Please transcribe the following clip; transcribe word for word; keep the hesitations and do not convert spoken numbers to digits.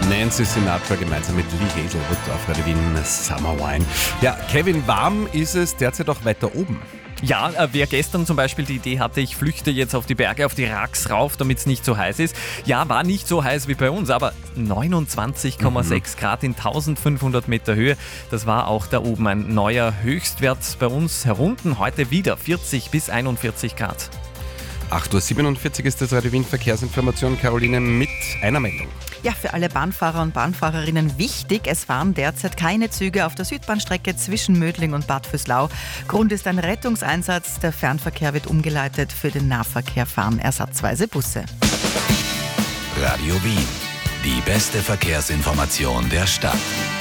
Nancy Sinatra gemeinsam mit Lee Hazelwood auf Radio Wien Summer Wine. Ja, Kevin, warm ist es derzeit auch weiter oben. Ja, äh, wer gestern zum Beispiel die Idee hatte, ich flüchte jetzt auf die Berge, auf die Raks rauf, damit es nicht so heiß ist. Ja, war nicht so heiß wie bei uns, aber neunundzwanzig Komma sechs mhm. Grad in eintausendfünfhundert Meter Höhe. Das war auch da oben ein neuer Höchstwert bei uns herunten. Heute wieder vierzig bis einundvierzig Grad. acht Uhr siebenundvierzig ist das Radio Wien Verkehrsinformation. Caroline mit einer Meldung. Ja, für alle Bahnfahrer und Bahnfahrerinnen wichtig, es fahren derzeit keine Züge auf der Südbahnstrecke zwischen Mödling und Bad Vöslau. Grund ist ein Rettungseinsatz. Der Fernverkehr wird umgeleitet. Für den Nahverkehr fahren ersatzweise Busse. Radio Wien, die beste Verkehrsinformation der Stadt.